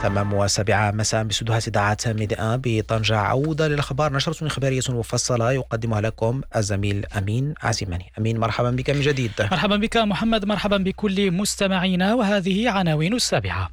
تمام 7 مساء باستديوهات إذاعة ميدي بطنجة. عودة للأخبار، نشرة إخبارية مفصلة يقدمها لكم الزميل أمين عزيماني. أمين، مرحبا بك من جديد. مرحبا بك محمد، مرحبا بكل مستمعينا، وهذه عناوين السابعة.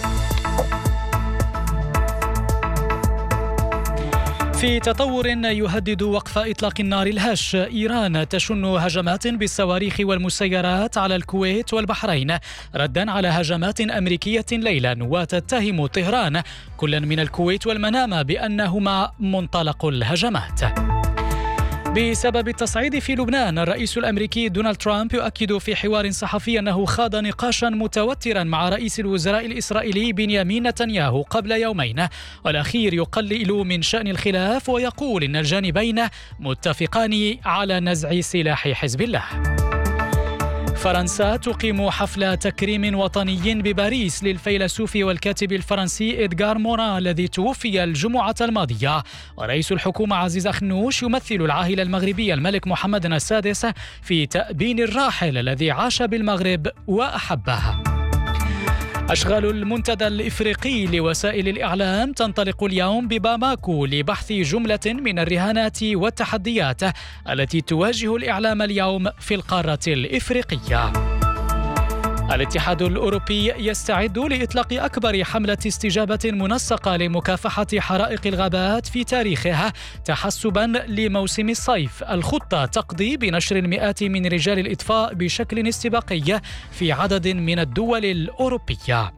في تطور يهدد وقف إطلاق النار الهش، إيران تشن هجمات بالصواريخ والمسيرات على الكويت والبحرين ردا على هجمات أمريكية ليلا، وتتهم طهران كلا من الكويت والمنامة بأنهما منطلق الهجمات. بسبب التصعيد في لبنان، الرئيس الأمريكي دونالد ترامب يؤكد في حوار صحفي أنه خاض نقاشا متوترا مع رئيس الوزراء الإسرائيلي بنيامين نتنياهو قبل يومين، والأخير يقلل من شأن الخلاف ويقول إن الجانبين متفقان على نزع سلاح حزب الله. فرنسا تقيم حفل تكريم وطني بباريس للفيلسوف والكاتب الفرنسي إدغار موران الذي توفي الجمعة الماضية، ورئيس الحكومة عزيز أخنوش يمثل العاهل المغربي الملك محمد السادس في تأبين الراحل الذي عاش بالمغرب وأحبها. أشغال المنتدى الإفريقي لوسائل الإعلام تنطلق اليوم بباماكو لبحث جملة من الرهانات والتحديات التي تواجه الإعلام اليوم في القارة الإفريقية. الاتحاد الأوروبي يستعد لإطلاق أكبر حملة استجابة منسقة لمكافحة حرائق الغابات في تاريخها تحسبا لموسم الصيف. الخطة تقضي بنشر المئات من رجال الإطفاء بشكل استباقي في عدد من الدول الأوروبية.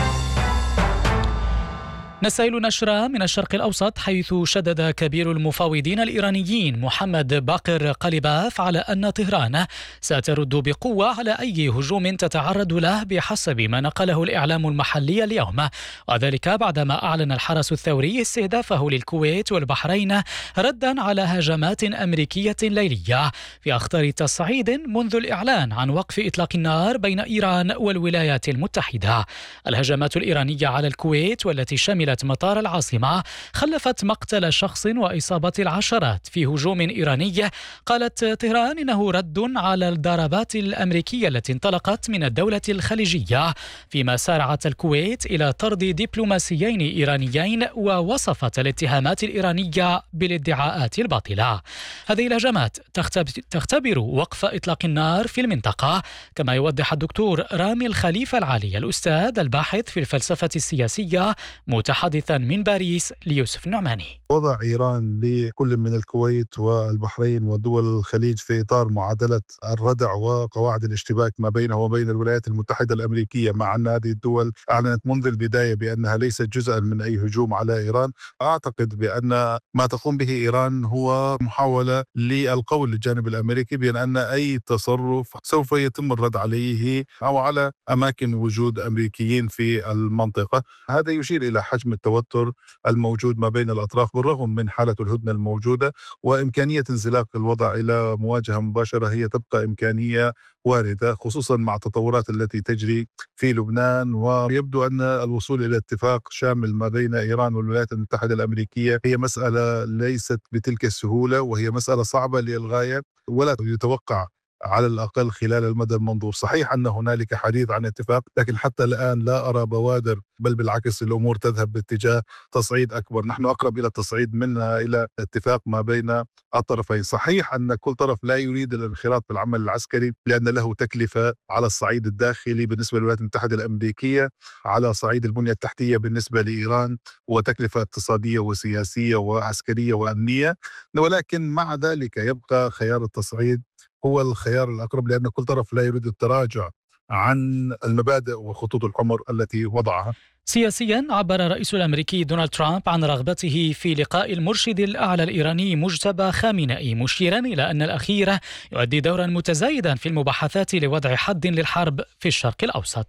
نسائل نشرة من الشرق الأوسط، حيث شدد كبير المفاوضين الإيرانيين محمد باقر قليباف على أن طهران سترد بقوة على أي هجوم تتعرض له بحسب ما نقله الإعلام المحلي اليوم، وذلك بعدما أعلن الحرس الثوري استهدافه للكويت والبحرين ردا على هجمات أمريكية ليلية في أخطار تصعيد منذ الإعلان عن وقف إطلاق النار بين إيران والولايات المتحدة. الهجمات الإيرانية على الكويت والتي شملت مطار العاصمة خلفت مقتل شخص وإصابة العشرات في هجوم إيراني. قالت طهران إنه رد على الضربات الأمريكية التي انطلقت من الدولة الخليجية، فيما سارعت الكويت إلى طرد دبلوماسيين إيرانيين ووصفت الاتهامات الإيرانية بالادعاءات الباطلة. هذه الهجمات تختبر وقف إطلاق النار في المنطقة، كما يوضح الدكتور رامي الخليفة العالي الأستاذ الباحث في الفلسفة السياسية متحدثا من باريس ليوسف النعماني. وضع إيران لكل من الكويت والبحرين ودول الخليج في إطار معادلة الردع وقواعد الاشتباك ما بينه وبين الولايات المتحدة الأمريكية، مع أن هذه الدول أعلنت منذ البداية بأنها ليست جزءا من أي هجوم على إيران. أعتقد بأن ما تقوم به إيران هو محاولة للقول للجانب الأمريكي بأن أي تصرف سوف يتم الرد عليه أو على أماكن وجود أمريكيين في المنطقة. هذا يشير إلى حجم التوتر الموجود ما بين الأطراف بالرغم من حالة الهدنة الموجودة، وإمكانية انزلاق الوضع إلى مواجهة مباشرة هي تبقى إمكانية واردة، خصوصا مع التطورات التي تجري في لبنان. ويبدو أن الوصول إلى اتفاق شامل ما بين إيران والولايات المتحدة الأمريكية هي مسألة ليست بتلك السهولة، وهي مسألة صعبة للغاية ولا يتوقع على الأقل خلال المدى المنظور. صحيح أن هنالك حديث عن اتفاق، لكن حتى الآن لا أرى بوادر، بل بالعكس الأمور تذهب باتجاه تصعيد أكبر. نحن أقرب إلى التصعيد منها إلى اتفاق ما بين الطرفين. صحيح أن كل طرف لا يريد الانخراط بالعمل العسكري لأن له تكلفة على الصعيد الداخلي بالنسبة للولايات المتحدة الأمريكية، على صعيد البنية التحتية بالنسبة لإيران، وتكلفة اقتصادية وسياسية وعسكرية وأمنية، ولكن مع ذلك يبقى خيار التصعيد هو الخيار الأقرب، لأن كل طرف لا يريد التراجع عن المبادئ وخطوط الحمر التي وضعها. سياسيا، عبر الرئيس الأمريكي دونالد ترامب عن رغبته في لقاء المرشد الأعلى الإيراني مجتبى خامنئي، مشيرا إلى أن الأخير يؤدي دورا متزايدا في المباحثات لوضع حد للحرب في الشرق الأوسط.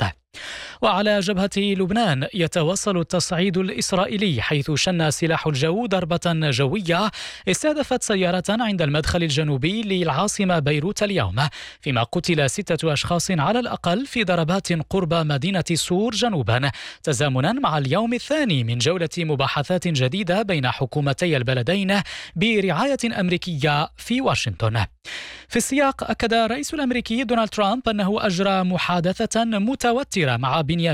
وعلى جبهة لبنان يتواصل التصعيد الإسرائيلي، حيث شن سلاح الجو ضربة جوية استهدفت سيارة عند المدخل الجنوبي للعاصمة بيروت اليوم، فيما قتل 6 أشخاص على الأقل في ضربات قرب مدينة سور جنوبا، تزامنا مع اليوم الثاني من جولة مباحثات جديدة بين حكومتي البلدين برعاية أمريكية في واشنطن. في السياق، أكد الرئيس الأمريكي دونالد ترامب أنه أجرى محادثة متوترة مع بنيامين